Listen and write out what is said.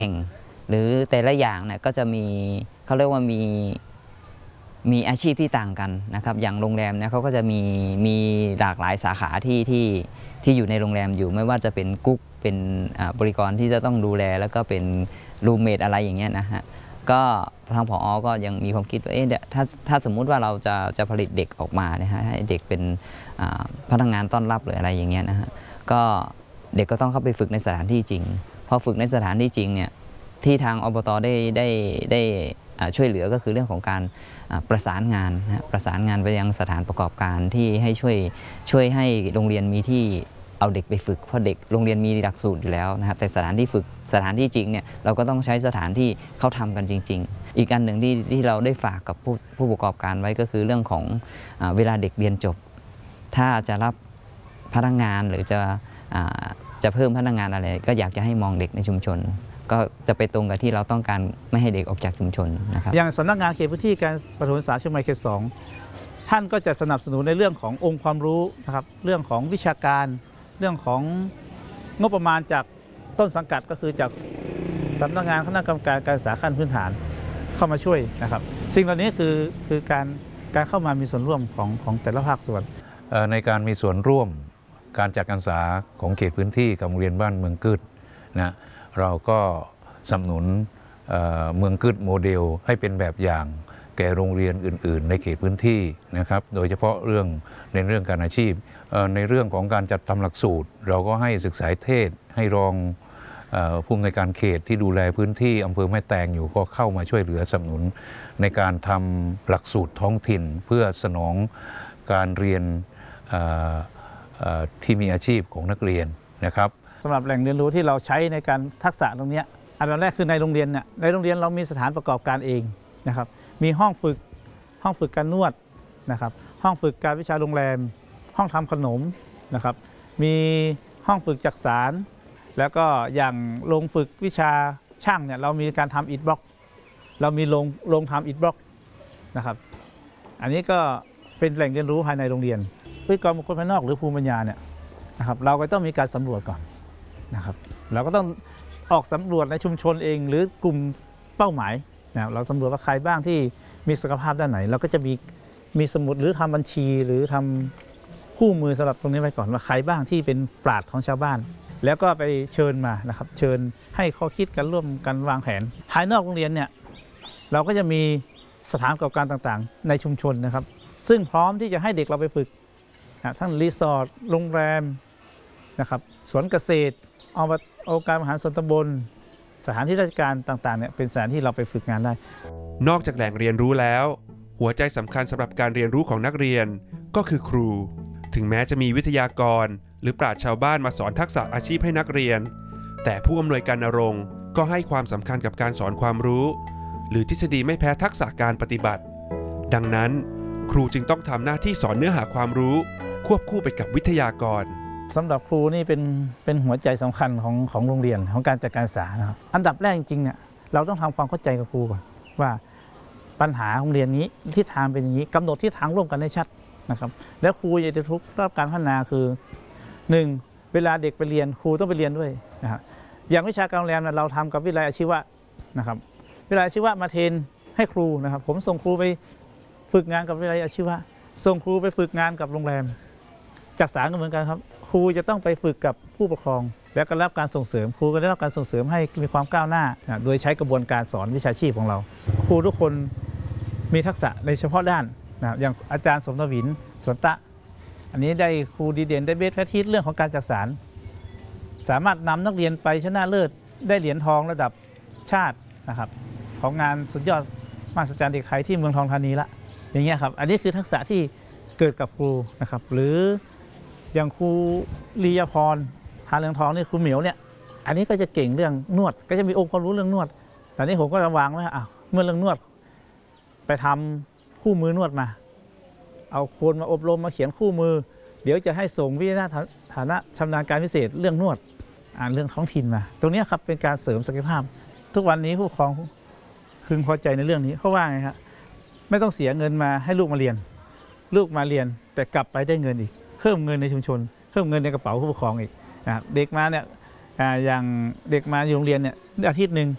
แห่งหรือแต่ละอย่างเนี่ยก็จะมีเขาเรียกว่ามีอาชีพที่ต่างกันนะครับอย่างโรงแรมเนี่ยเขาก็จะมีหลากหลายสาขาที่อยู่ในโรงแรมอยู่ไม่ว่าจะเป็นกุ๊กเป็นบริกรที่จะต้องดูแลแล้วก็เป็นรูมเมทอะไรอย่างเงี้ยนะฮะก็ทางผอ.ก็ยังมีความคิดว่าถ้าสมมุติว่าเราจะผลิตเด็กออกมานะฮะให้เด็กเป็นพนักงานต้อนรับหรืออะไรอย่างเงี้ยนะฮะก็เด็กก็ต้องเข้าไปฝึกในสถานที่จริงพอฝึกในสถานที่จริงเนี่ยที่ทางอบต.ได้ช่วยเหลือก็คือเรื่องของการประสานงานนะประสานงานไปยังสถานประกอบการที่ให้ช่วยให้โรงเรียนมีที่เอาเด็กไปฝึกเพราะเด็กโรงเรียนมีหลักสูตรอยู่แล้วนะครับแต่สถานที่ฝึกสถานที่จริงเนี่ยเราก็ต้องใช้สถานที่เขาทำกันจริงๆอีกอันหนึ่งที่เราได้ฝากกับผู้ประกอบการไว้ก็คือเรื่องของเวลาเด็กเรียนจบถ้าจะรับพนักงานหรือจะเพิ่มพนักงานอะไรก็อยากจะให้มองเด็กในชุมชนก็จะไปตรงกับที่เราต้องการไม่ให้เด็กออกจากชุมชนนะครับอย่างสำนักงานเขตพื้นที่การประถมศึกษาเชียงใหม่เขต2ท่านก็จะสนับสนุนในเรื่องขององค์ความรู้นะครับเรื่องของวิชาการเรื่องของงบประมาณจากต้นสังกัดก็คือจากสำนักงานคณะกรรมการการศึกษาขั้นพื้นฐานเข้ามาช่วยนะครับสิ่งเหล่านี้คือการเข้ามามีส่วนร่วมของแต่ละภาคส่วนในการมีส่วนร่วมการจัดการศึกษาของเขตพื้นที่กับโรงเรียนบ้านเมืองกึดนะเราก็สนับสนุนเมืองกึดโมเดลให้เป็นแบบอย่างแก่โรงเรียนอื่นๆในเขตพื้นที่นะครับโดยเฉพาะในเรื่องการอาชีพในเรื่องของการจัดทำหลักสูตรเราก็ให้ศึกษาเทศให้รองผู้อำนวยการเขตที่ดูแลพื้นที่อำเภอแม่แตงอยู่ก็เข้ามาช่วยเหลือสนับสนุนในการทำหลักสูตรท้องถิ่นเพื่อสนองการเรียนที่มีอาชีพของนักเรียนนะครับสำหรับแหล่งเรียนรู้ที่เราใช้ในการทักษะตรงนี้อันดับแรกคือในโรงเรียนเนี่ยในโรงเรียนเรามีสถานประกอบการเองนะครับมีห้องฝึกการนวดนะครับห้องฝึกการวิชาโรงแรมห้องทำขนมนะครับมีห้องฝึกจักสารแล้วก็อย่างโรงฝึกวิชาช่างเนี่ยเรามีการทำอิฐบล็อกเรามีโรงทำอิฐบล็อกนะครับอันนี้ก็เป็นแหล่งเรียนรู้ภายในโรงเรียนพฤติกรรมบุคคลภายนอกหรือภูมิปัญญาเนี่ยนะครับเราก็ต้องมีการสำรวจก่อนนะครับเราก็ต้องออกสำรวจในชุมชนเองหรือกลุ่มเป้าหมายนะเราสำรวจว่าใครบ้างที่มีศักยภาพด้านไหนเราก็จะมีสมุดหรือทำบัญชีหรือทำคู่มือสำหรับตรงนี้ไว้ก่อนว่าใครบ้างที่เป็นปราชญ์ของชาวบ้านแล้วก็ไปเชิญมานะครับเชิญให้ข้อคิดกันร่วมกันวางแผนภายนอกโรงเรียนเนี่ยเราก็จะมีสถานประกอบการต่างๆในชุมชนนะครับซึ่งพร้อมที่จะให้เด็กเราไปฝึกทั้งรีสอร์ทโรงแรมนะครับสวนเกษตรองค์การบริหารส่วนตำบลสถานที่ราชการต่างๆเนี่ยเป็นสถานที่เราไปฝึกงานได้นอกจากแหล่งเรียนรู้แล้วหัวใจสำคัญสำหรับการเรียนรู้ของนักเรียนก็คือครูถึงแม้จะมีวิทยากรหรือปราชญ์ชาวบ้านมาสอนทักษะอาชีพให้นักเรียนแต่ผู้อำนวยการณรงค์ก็ให้ความสำคัญกับการสอนความรู้หรือทฤษฎีไม่แพ้ทักษะการปฏิบัติดังนั้นครูจึงต้องทำหน้าที่สอนเนื้อหาความรู้ควบคู่ไปกับวิทยากรสำหรับครูนี่เป็นหัวใจสำคัญของโรงเรียนของการจัดการศึกษานะครับอันดับแรกจริงๆเนี่ยเราต้องทำความเข้าใจกับครูก่อนว่าปัญหาโรงเรียนนี้ทิศทางเป็นอย่างนี้กำหนดทิศทางร่วมกันให้ชัดนะครับแล้วครูจะทุกรับการพัฒนาคือ 1. เวลาเด็กไปเรียนครูต้องไปเรียนด้วยนะครับอย่างวิชาการโรงแรมเราทำกับวิทยาลัยอาชีวะนะครับวิทยาลัยอาชีวะมาเทรนให้ครูนะครับผมส่งครูไปฝึกงานกับวิทยาลัยอาชีวะส่งครูไปฝึกงานกับโรงแรมจักสารก็เหมือนกันครับครูจะต้องไปฝึกกับผู้ปกครองและก็รับการส่งเสริมครูก็ได้รับการส่งเสริมให้มีความก้าวหน้าโดยใช้กระบวนการสอนวิชาชีพของเราครูทุกคนมีทักษะในเฉพาะด้านนะอย่างอาจารย์สมทวินสวนตะอันนี้ได้ครูดีเด่นได้เบสแพทย์เรื่องของการจักสารสามารถนำนักเรียนไปชนะเลิศได้เหรียญทองระดับชาตินะครับของงานสุดยอดมหัศจรรย์เด็กไทยที่เมืองทองธานีละอย่างเงี้ยครับอันนี้คือทักษะที่เกิดกับครูนะครับหรืออย่างครูลียาพรหาเรืองทองนี่ครูเหมียวเนี่ยอันนี้ก็จะเก่งเรื่องนวดก็จะมีองค์ความรู้เรื่องนวดแต่นี้ผมก็ระวังว่าเมื่อเรื่องนวดไปทำคู่มือนวดมาเอาคนมาอบรมมาเขียนคู่มือเดี๋ยวจะให้ส่งวิทยาฐานะชำนาญการพิเศษเรื่องนวดเรื่องท้องถิ่นมาตรงนี้ครับเป็นการเสริมศักยภาพทุกวันนี้ผู้ปกครองพึงพอใจในเรื่องนี้เพราะว่าไงครับไม่ต้องเสียเงินมาให้ลูกมาเรียนลูกมาเรียนแต่กลับไปได้เงินอีกเพิ่มเงินในชุมชนเพิ่มเงินในกระเป๋าผู้ปกครองอีกเด็กมาเนี่ยอย่างเด็กมาอยู่โรงเรียนเนี่ยอาทิตย์หนึ่ง